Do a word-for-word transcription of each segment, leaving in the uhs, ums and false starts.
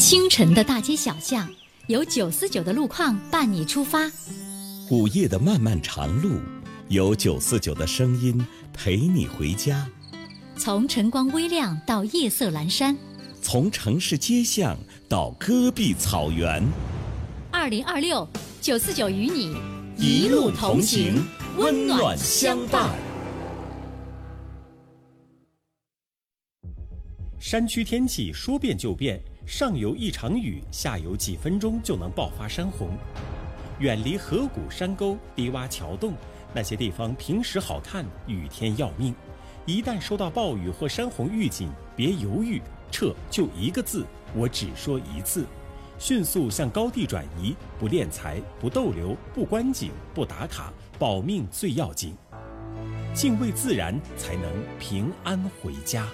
清晨的大街小巷，有九四九的路况伴你出发； 午夜的漫漫长路，有九四九的声音陪你回家。 从晨光微亮到夜色阑珊， 从城市街巷到戈壁草原。 二零二六，九四九与你一路同行，温暖相伴。 山区天气说变就变，上游一场雨，下游几分钟就能爆发山洪。远离河谷山沟、低洼桥洞，那些地方平时好看，雨天要命。一旦收到暴雨或山洪预警，别犹豫，撤，就一个字，我只说一次。迅速向高地转移，不敛财，不逗留，不观景，不打卡，保命最要紧。敬畏自然，才能平安回家。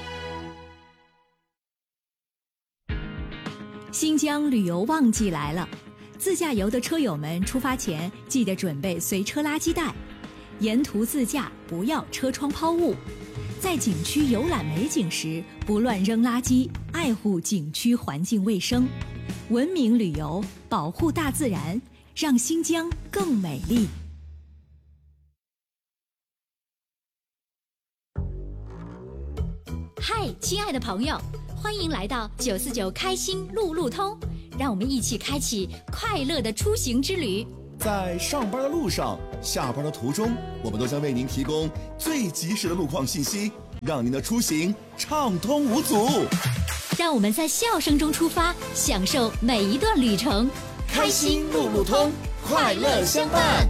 新疆旅游旺季来了，自驾游的车友们出发前记得准备随车垃圾袋，沿途自驾不要车窗抛物，在景区游览美景时不乱扔垃圾，爱护景区环境卫生，文明旅游，保护大自然，让新疆更美丽。 嗨，亲爱的朋友，欢迎来到九四九开心路路通，让我们一起开启快乐的出行之旅。 在上班的路上，下班的途中，我们都将为您提供最及时的路况信息，让您的出行畅通无阻。 让我们在笑声中出发，享受每一段旅程。 开心路路通，快乐相伴。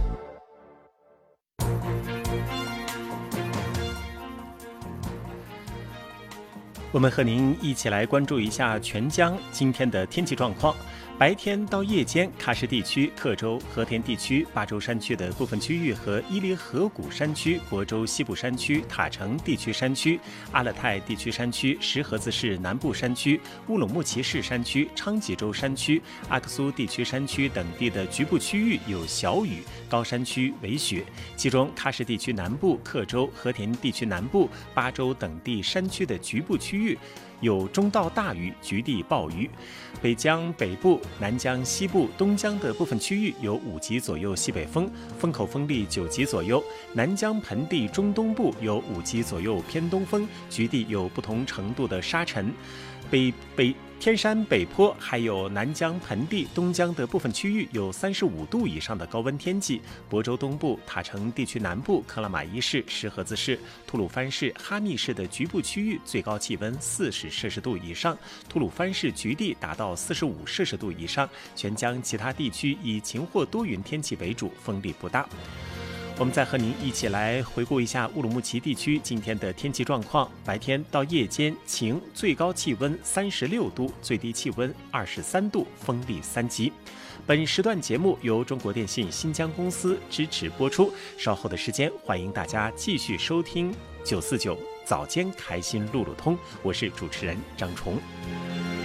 我们和您一起来关注一下全疆今天的天气状况。白天到夜间，喀什地区、克州、和田地区、巴州山区的部分区域和伊犁河谷山区、亳州西部山区、塔城地区山区、阿勒泰地区山区、石河子市南部山区、乌鲁木齐市山区、昌吉州山区、阿克苏地区山区等地的局部区域有小雨，高山区为雪。其中，喀什地区南部、克州、和田地区南部、巴州等地山区的局部区域有中到大雨，局地暴雨。北疆北部、南疆西部、东疆的部分区域有五级左右西北风，风口风力九级左右。南疆盆地中东部有五级左右偏东风，局地有不同程度的沙尘。北北天山北坡还有南疆盆地东疆的部分区域有三十五度以上的高温天气。亳州东部、塔城地区南部、克拉玛依市、石河子市、吐鲁番市、哈密市的局部区域最高气温四十摄氏度以上，吐鲁番市局地达到四十五摄氏度以上。全疆其他地区以晴或多云天气为主，风力不大。我们再和您一起来回顾一下乌鲁木齐地区今天的天气状况。白天到夜间晴，最高气温三十六度，最低气温二十三度，风力三级。本时段节目由中国电信新疆公司支持播出。稍后的时间，欢迎大家继续收听九四九早间开心路路通，我是主持人张崇。